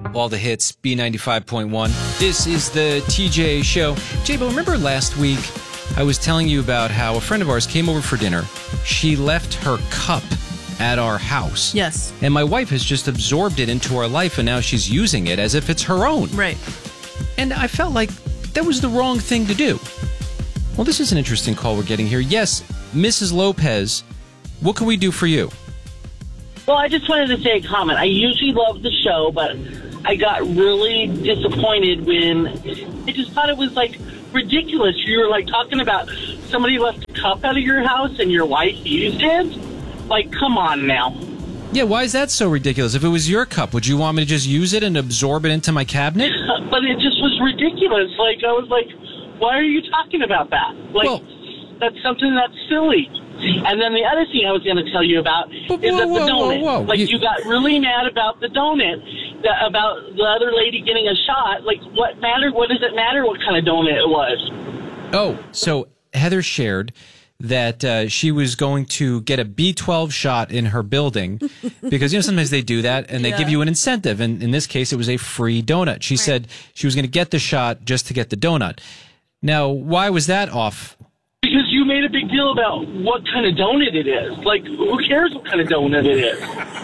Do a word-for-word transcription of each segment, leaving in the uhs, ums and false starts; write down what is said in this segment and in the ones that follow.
All the hits, B ninety-five point one. This is the T J Show. J-Bo, remember last week I was telling you about how a friend of ours came over for dinner. She left her cup at our house. Yes. And my wife has just absorbed it into our life, and now she's using it as if it's her own. Right. And I felt like that was the wrong thing to do. Well, this is an interesting call we're getting here. Yes, Missus Lopez, what can we do for you? Well, I just wanted to say a comment. I usually love the show, but I got really disappointed when I just thought it was, like, ridiculous. You were, like, talking about somebody left a cup out of your house and your wife used it. Like, come on now. Yeah, why is that so ridiculous? If it was your cup, would you want me to just use it and absorb it into my cabinet? But it just was ridiculous. Like, I was like, why are you talking about that? Like, well, that's something that's silly. And then the other thing I was going to tell you about whoa, is that the whoa, donut. Whoa, whoa. Like, you... you got really mad about the donut, the, about the other lady getting a shot. Like, what mattered? What does it matter what kind of donut it was? Oh, so Heather shared that uh, she was going to get a B twelve shot in her building because, you know, sometimes they do that and they yeah. give you an incentive. And in this case, it was a free donut. She right. said she was going to get the shot just to get the donut. Now, why was that off? Because you made a big deal about what kind of donut it is. Like, who cares what kind of donut it is?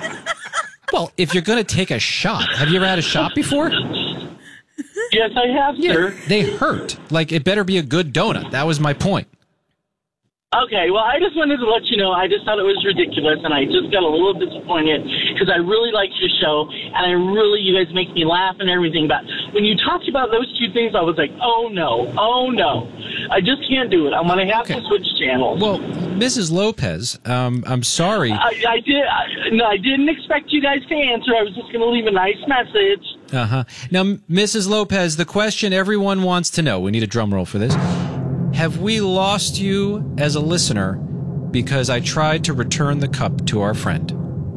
Well, if you're going to take a shot, have you ever had a shot before? Yes, I have, yeah, sir. They hurt. Like, it better be a good donut. That was my point. Okay, well, I just wanted to let you know, I just thought it was ridiculous, and I just got a little disappointed because I really liked your show, and I really, you guys make me laugh and everything. But when you talked about those two things, I was like, oh, no, oh, no. I just can't do it. I'm going to have okay. to switch channels. Well, Missus Lopez, um, I'm sorry. I, I, did, I, no, I didn't expect you guys to answer. I was just going to leave a nice message. Uh-huh. Now, Missus Lopez, the question everyone wants to know, we need a drum roll for this. Have we lost you as a listener because I tried to return the cup to our friend?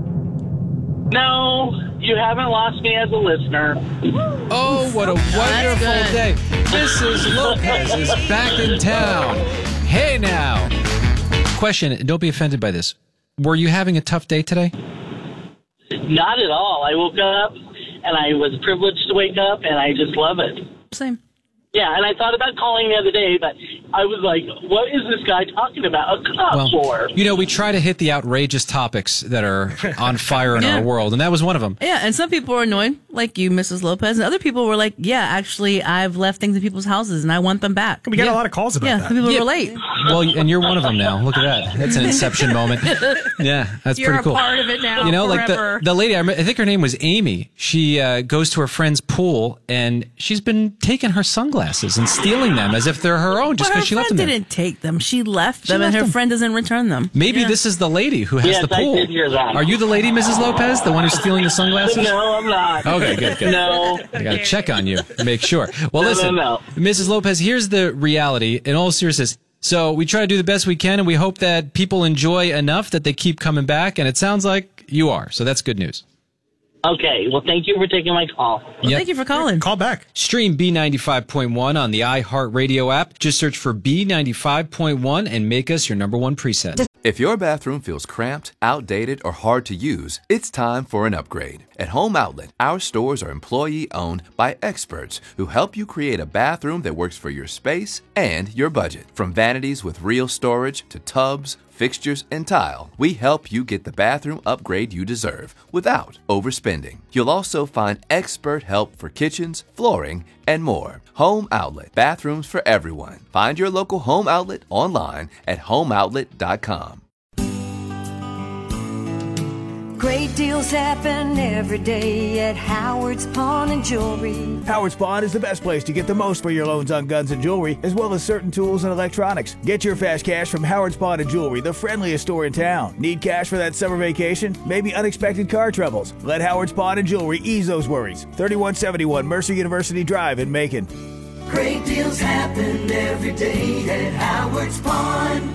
No, you haven't lost me as a listener. Oh, what a wonderful day. Missus Lopez is back in town. Hey now. Question, don't be offended by this. Were you having a tough day today? Not at all. I woke up and I was privileged to wake up and I just love it. Same. Yeah, and I thought about calling the other day, but I was like, what is this guy talking about a cup well, for? You know, we try to hit the outrageous topics that are on fire in yeah. our world, and that was one of them. Yeah, and some people are annoyed, like you, Missus Lopez, and other people were like, yeah, actually, I've left things in people's houses, and I want them back. We got yeah. a lot of calls about yeah, that. Yeah, people yeah. relate. Well, and you're one of them now. Look at that. That's an inception moment. Yeah, that's you're pretty cool. You're a part of it now You know, forever. like the, the lady, I, I think her name was Amy. She uh, goes to her friend's pool, and she's been taking her sunglasses and stealing them as if they're her own just because well, she left them her there. friend didn't take them. She left she them, left and her them. friend doesn't return them. Maybe yeah. this is the lady who has yes, the pool. I did hear that. Are you the lady, Missus Lopez, the one who's stealing the sunglasses? No, I'm not. Okay, good, good. No. I got to check on you to make sure. Well, no, listen, no, no. Missus Lopez, here's the reality in all seriousness. So we try to do the best we can, and we hope that people enjoy enough that they keep coming back, and it sounds like you are. So that's good news. Okay, well, thank you for taking my call. Well, yep. thank you for calling. Call back. Stream B ninety-five point one on the iHeartRadio app. Just search for B ninety-five point one and make us your number one preset. If your bathroom feels cramped, outdated, or hard to use, it's time for an upgrade. At Home Outlet, our stores are employee-owned by experts who help you create a bathroom that works for your space and your budget. From vanities with real storage to tubs, fixtures, and tile, we help you get the bathroom upgrade you deserve without overspending. You'll also find expert help for kitchens, flooring, and more. Home Outlet, bathrooms for everyone. Find your local Home Outlet online at home outlet dot com. Great deals happen every day at Howard's Pawn and Jewelry. Howard's Pawn is the best place to get the most for your loans on guns and jewelry, as well as certain tools and electronics. Get your fast cash from Howard's Pawn and Jewelry, the friendliest store in town. Need cash for that summer vacation? Maybe unexpected car troubles? Let Howard's Pawn and Jewelry ease those worries. thirty-one seventy-one Mercer University Drive in Macon. Great deals happen every day at Howard's Pawn.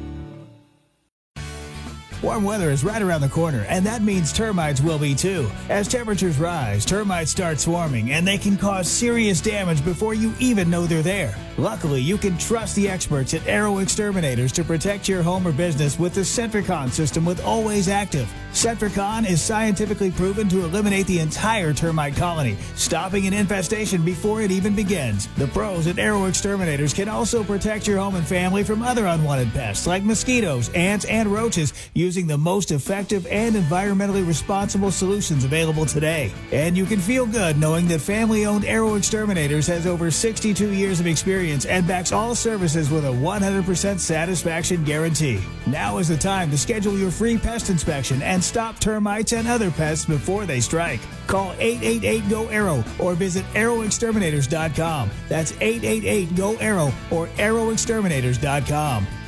Warm weather is right around the corner, and that means termites will be too. As temperatures rise, termites start swarming, and they can cause serious damage before you even know they're there. Luckily, you can trust the experts at Arrow Exterminators to protect your home or business with the Centricon system with Always Active. Centricon is scientifically proven to eliminate the entire termite colony, stopping an infestation before it even begins. The pros at Arrow Exterminators can also protect your home and family from other unwanted pests like mosquitoes, ants, and roaches using the most effective and environmentally responsible solutions available today. And you can feel good knowing that family-owned Arrow Exterminators has over sixty-two years of experience and backs all services with a one hundred percent satisfaction guarantee. Now is the time to schedule your free pest inspection and stop termites and other pests before they strike. Call eight eight eight, G O, ARROW or visit arrow exterminators dot com. That's eight eight eight, G O, ARROW or arrow exterminators dot com.